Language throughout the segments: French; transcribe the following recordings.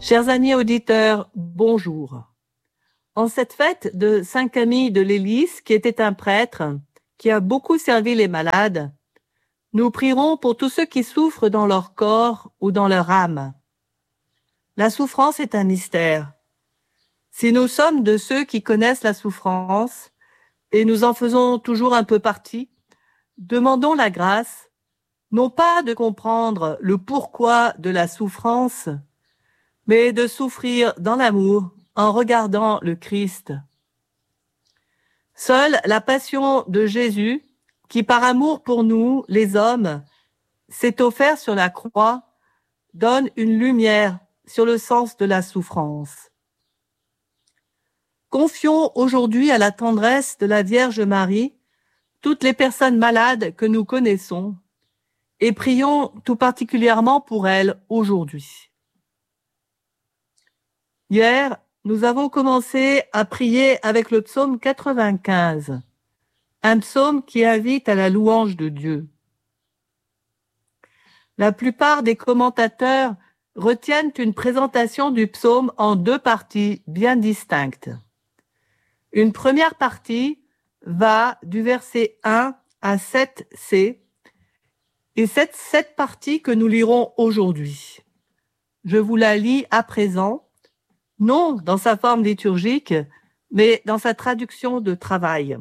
Chers amis auditeurs, bonjour. En cette fête de Saint Camille de l'Hélice, qui était un prêtre, qui a beaucoup servi les malades, nous prierons pour tous ceux qui souffrent dans leur corps ou dans leur âme. La souffrance est un mystère. Si nous sommes de ceux qui connaissent la souffrance, et nous en faisons toujours un peu partie, demandons la grâce, non pas de comprendre le pourquoi de la souffrance, mais de souffrir dans l'amour en regardant le Christ. Seule la passion de Jésus, qui par amour pour nous, les hommes, s'est offert sur la croix, donne une lumière sur le sens de la souffrance. Confions aujourd'hui à la tendresse de la Vierge Marie toutes les personnes malades que nous connaissons et prions tout particulièrement pour elles aujourd'hui. Hier, nous avons commencé à prier avec le psaume 95, un psaume qui invite à la louange de Dieu. La plupart des commentateurs retiennent une présentation du psaume en deux parties bien distinctes. Une première partie va du verset 1 à 7c, et c'est cette partie que nous lirons aujourd'hui. Je vous la lis à présent, non dans sa forme liturgique, mais dans sa traduction de travail.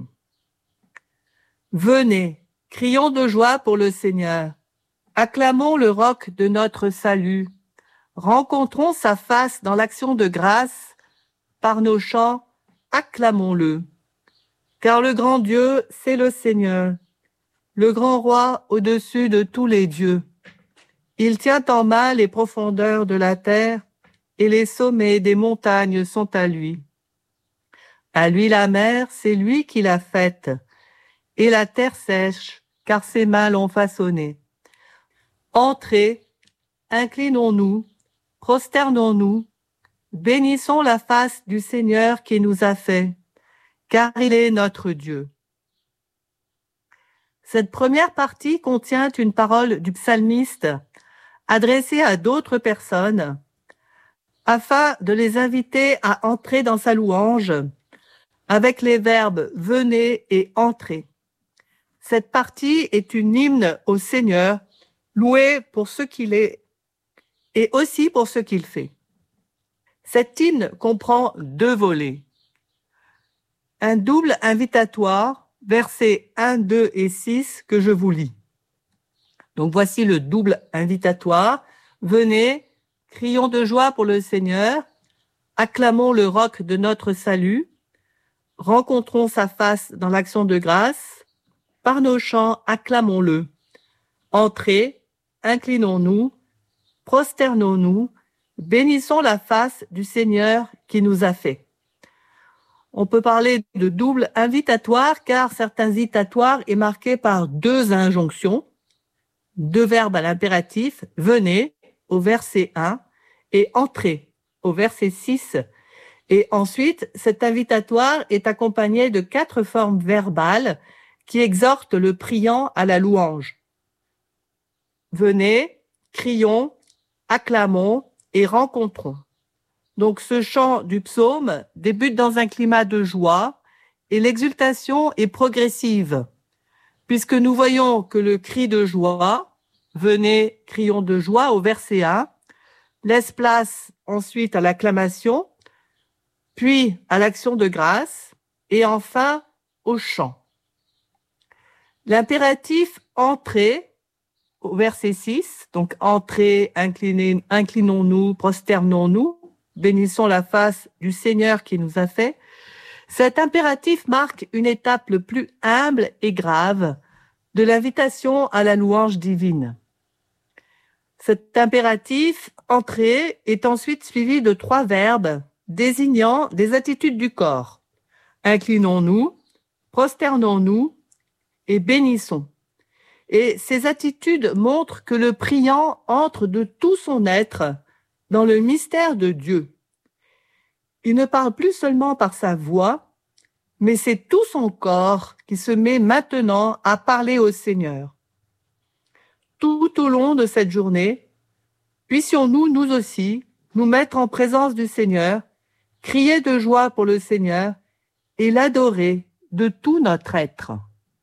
Venez, crions de joie pour le Seigneur, acclamons le roc de notre salut, rencontrons sa face dans l'action de grâce, par nos chants, acclamons-le. Car le grand Dieu, c'est le Seigneur, le grand roi au-dessus de tous les dieux. Il tient en main les profondeurs de la terre, et les sommets des montagnes sont à lui. À lui la mer, c'est lui qui l'a faite, et la terre sèche, car ses mains l'ont façonnée. Entrez, inclinons-nous, prosternons-nous, bénissons la face du Seigneur qui nous a fait, car il est notre Dieu. Cette première partie contient une parole du psalmiste adressée à d'autres personnes, afin de les inviter à entrer dans sa louange avec les verbes « venez » et « entrez ». Cette partie est une hymne au Seigneur, loué pour ce qu'il est et aussi pour ce qu'il fait. Cette hymne comprend deux volets. Un double invitatoire, versets 1, 2 et 6, que je vous lis. Donc voici le double invitatoire. Venez, crions de joie pour le Seigneur, acclamons le roc de notre salut, rencontrons sa face dans l'action de grâce, par nos chants acclamons-le. Entrez, inclinons-nous, prosternons-nous, bénissons la face du Seigneur qui nous a fait. On peut parler de double invitatoire car certains invitatoires est marqué par deux injonctions, deux verbes à l'impératif, venez au verset 1 et entrez au verset 6. Et ensuite, cet invitatoire est accompagné de 4 formes verbales qui exhortent le priant à la louange. Venez, crions, acclamons et rencontrons. Donc ce chant du psaume débute dans un climat de joie et l'exultation est progressive, puisque nous voyons que le cri de joie, venez, crions de joie au verset 1, laisse place ensuite à l'acclamation, puis à l'action de grâce et enfin au chant. L'impératif entrez au verset 6, donc entrez, inclinons-nous, prosternons-nous, bénissons la face du Seigneur qui nous a fait. Cet impératif marque une étape le plus humble et grave de l'invitation à la louange divine. Cet impératif, entrer, est ensuite suivi de 3 verbes désignant des attitudes du corps. Inclinons-nous, prosternons-nous et bénissons. Et ces attitudes montrent que le priant entre de tout son être dans le mystère de Dieu. Il ne parle plus seulement par sa voix, mais c'est tout son corps qui se met maintenant à parler au Seigneur. Tout au long de cette journée, puissions-nous, nous aussi, nous mettre en présence du Seigneur, crier de joie pour le Seigneur et l'adorer de tout notre être.